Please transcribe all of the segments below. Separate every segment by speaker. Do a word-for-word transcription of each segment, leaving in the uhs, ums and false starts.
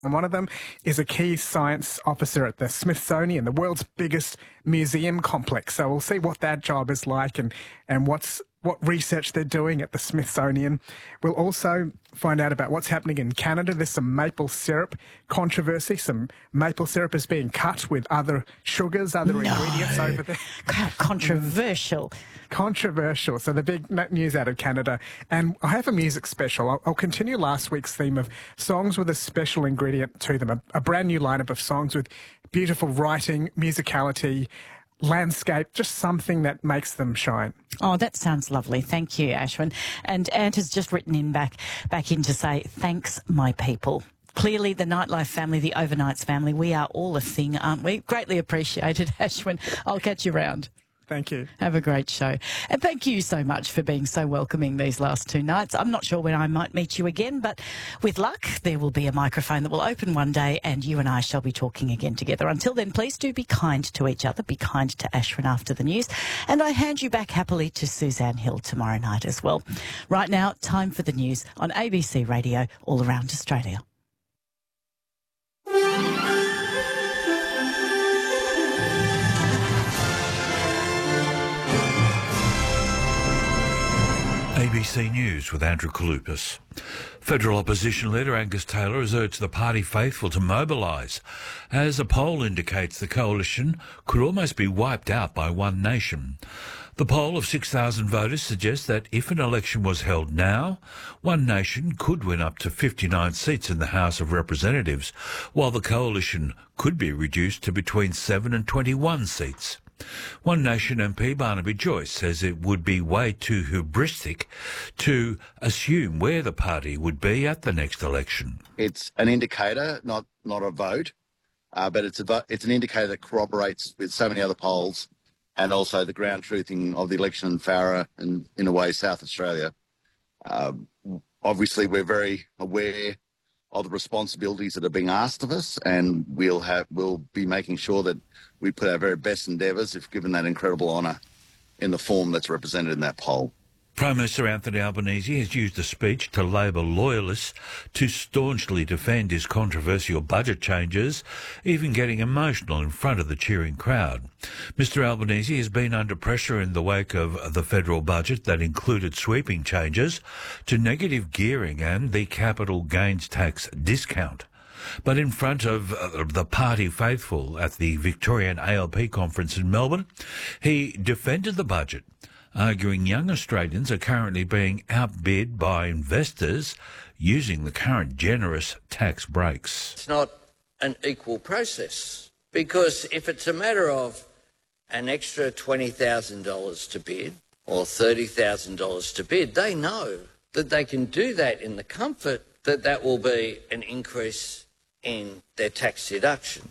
Speaker 1: And one of them is a key science officer at the Smithsonian, the world's biggest museum complex. So we'll see what that job is like and, and what's what research they're doing at the Smithsonian. We'll also find out about what's happening in Canada. There's some maple syrup controversy. Some maple syrup is being cut with other sugars, other
Speaker 2: no.
Speaker 1: ingredients over there.
Speaker 2: Controversial.
Speaker 1: Controversial. So the big news out of Canada. And I have a music special. I'll, I'll continue last week's theme of songs with a special ingredient to them, a, a brand new lineup of songs with beautiful writing, musicality, landscape, just something that makes them shine.
Speaker 2: Oh, that sounds lovely. Thank you, Ashwin. And Ant has just written in back back in to say, thanks, my people. Clearly, the Nightlife family, the Overnights family, we are all a thing, aren't we? Greatly appreciated, Ashwin. I'll catch you round.
Speaker 1: Thank you.
Speaker 2: Have a great show. And thank you so much for being so welcoming these last two nights. I'm not sure when I might meet you again, but with luck, there will be a microphone that will open one day and you and I shall be talking again together. Until then, please do be kind to each other. Be kind to Ashwin after the news. And I hand you back happily to Suzanne Hill tomorrow night as well. Right now, time for the news on A B C Radio all around Australia.
Speaker 3: A B C News with Andrew Kalupas. Federal opposition leader Angus Taylor has urged the party faithful to mobilise, as a poll indicates the coalition could almost be wiped out by One Nation. The poll of six thousand voters suggests that if an election was held now, One Nation could win up to fifty-nine seats in the House of Representatives, while the coalition could be reduced to between seven and twenty-one seats. One Nation M P Barnaby Joyce says it would be way too hubristic to assume where the party would be at the next election.
Speaker 4: It's an indicator, not not a vote, uh, but it's a it's an indicator that corroborates with so many other polls and also the ground truthing of the election in Farrer and, in a way, South Australia. Uh, obviously, we're very aware of the responsibilities that are being asked of us, and we'll have we'll be making sure that we put our very best endeavours if given that incredible honour in the form that's represented in that poll.
Speaker 3: Prime Minister Anthony Albanese has used a speech to Labor loyalists to staunchly defend his controversial budget changes, even getting emotional in front of the cheering crowd. Mister Albanese has been under pressure in the wake of the federal budget that included sweeping changes to negative gearing and the capital gains tax discount. But in front of uh, the party faithful at the Victorian A L P conference in Melbourne, he defended the budget, arguing young Australians are currently being outbid by investors using the current generous tax breaks.
Speaker 5: It's not an equal process, because if it's a matter of an extra twenty thousand dollars to bid or thirty thousand dollars to bid, they know that they can do that in the comfort that that will be an increase in their tax deduction.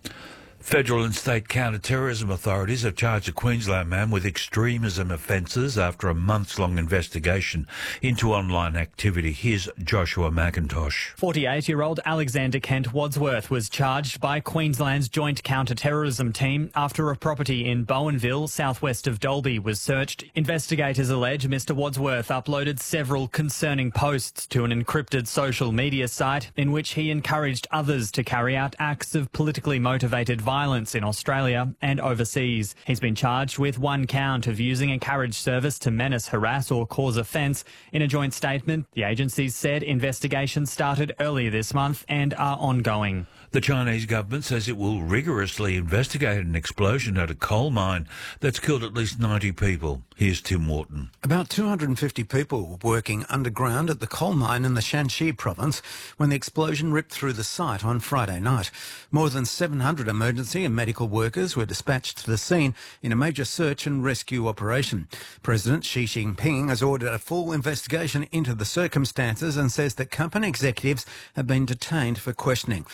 Speaker 3: Federal and state counter-terrorism authorities have charged a Queensland man with extremism offences after a months-long investigation into online activity. Here's Joshua McIntosh.
Speaker 6: forty-eight-year-old Alexander Kent Wadsworth was charged by Queensland's Joint Counter-Terrorism Team after a property in Bowenville, southwest of Dalby, was searched. Investigators allege Mr Wadsworth uploaded several concerning posts to an encrypted social media site in which he encouraged others to carry out acts of politically motivated violence. violence in Australia and overseas. He's been charged with one count of using a carriage service to menace, harass or cause offence. In a joint statement, the agencies said investigations started earlier this month and are ongoing.
Speaker 3: The Chinese government says it will rigorously investigate an explosion at a coal mine that's killed at least ninety people. Here's Tim Wharton.
Speaker 7: About two hundred fifty people were working underground at the coal mine in the Shanxi province when the explosion ripped through the site on Friday night. More than seven hundred emergency and medical workers were dispatched to the scene in a major search and rescue operation. President Xi Jinping has ordered a full investigation into the circumstances and says that company executives have been detained for questioning. Coal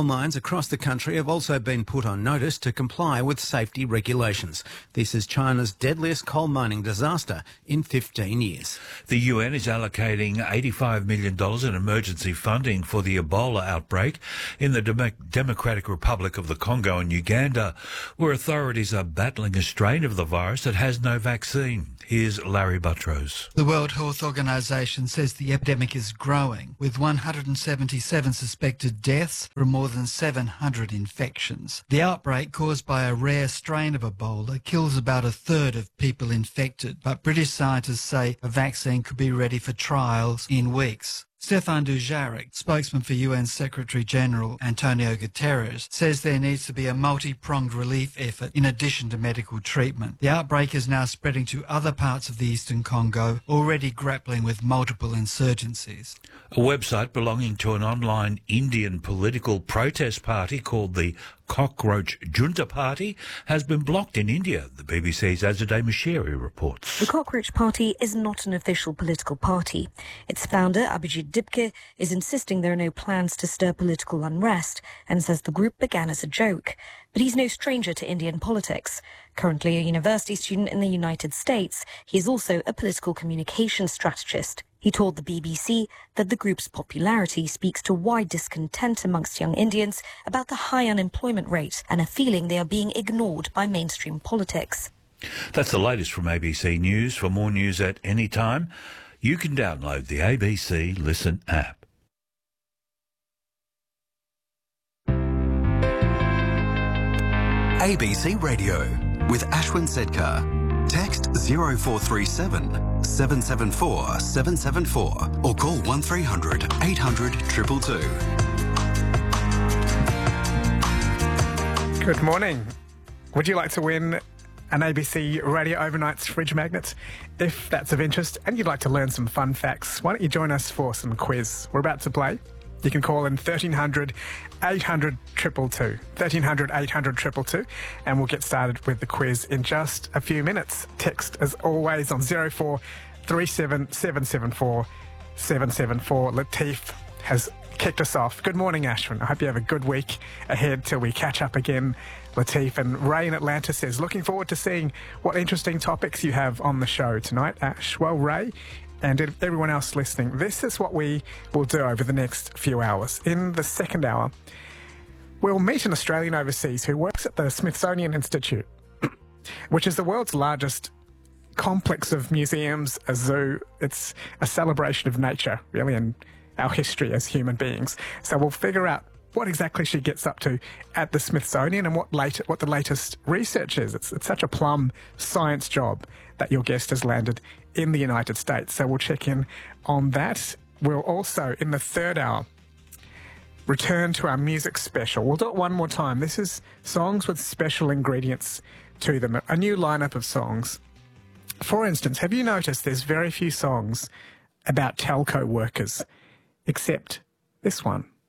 Speaker 7: Coal mines across the country have also been put on notice to comply with safety regulations. This is China's deadliest coal mining disaster in fifteen years.
Speaker 3: The U N is allocating eighty-five million dollars in emergency funding for the Ebola outbreak in the Dem- Democratic Republic of the Congo and Uganda, where authorities are battling a strain of the virus that has no vaccine. Here's Larry Buttrose.
Speaker 8: The World Health Organization says the epidemic is growing, with one hundred seventy-seven suspected deaths from more than seven hundred infections. The outbreak, caused by a rare strain of Ebola, kills about a third of people infected, but British scientists say a vaccine could be ready for trials in weeks. Stefan Dujarric, spokesman for U N Secretary-General Antonio Guterres, says there needs to be a multi-pronged relief effort in addition to medical treatment. The outbreak is now spreading to other parts of the eastern Congo, already grappling with multiple insurgencies.
Speaker 3: A website belonging to an online Indian political protest party called the Cockroach Junta Party has been blocked in India, the B B C's Azadeh Mashiri reports.
Speaker 9: The Cockroach Party is not an official political party. Its founder, Abhijit Dipke, is insisting there are no plans to stir political unrest and says the group began as a joke. But he's no stranger to Indian politics. Currently a university student in the United States, he is also a political communications strategist. He told the B B C that the group's popularity speaks to wide discontent amongst young Indians about the high unemployment rate and a feeling they are being ignored by mainstream politics.
Speaker 3: That's the latest from A B C News. For more news at any time, you can download the A B C Listen app.
Speaker 10: A B C Radio with Ashwin Sedkar. Text zero four three seven, seven seven four, seven seven four or call one three hundred, eight hundred, two two two.
Speaker 1: Good morning. Would you like to win an A B C Radio Overnight's fridge magnet? If that's of interest and you'd like to learn some fun facts, why don't you join us for some quiz? We're about to play. You can call in thirteen hundred, eight hundred, two two two. thirteen hundred, eight hundred, two two two. And we'll get started with the quiz in just a few minutes. Text, as always, on zero four three seven, seven seven four, seven seven four. Latif has kicked us off. Good morning, Ashwin. I hope you have a good week ahead till we catch up again, Latif. And Ray in Atlanta says, looking forward to seeing what interesting topics you have on the show tonight, Ash. Well, Ray, and everyone else listening, this is what we will do over the next few hours. In the second hour, we'll meet an Australian overseas who works at the Smithsonian Institute, which is the world's largest complex of museums, a zoo. It's a celebration of nature, really, and our history as human beings. So we'll figure out what exactly she gets up to at the Smithsonian and what late, what the latest research is. It's, it's such a plum science job that your guest has landed in the United States. So we'll check in on that. We'll also, in the third hour, return to our music special. We'll do it one more time. This is songs with special ingredients to them, a new lineup of songs. For instance, have you noticed there's very few songs about telco workers, except this one?